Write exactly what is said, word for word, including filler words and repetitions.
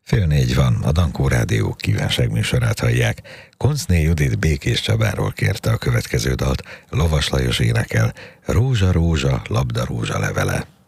Fél négy van, a Dankó Rádió kívánságműsorát hallják. Koncné Judit Békés Csabáról kérte a következő dalt, Lovas Lajos énekel, Rózsa, rózsa, labda rózsa levele.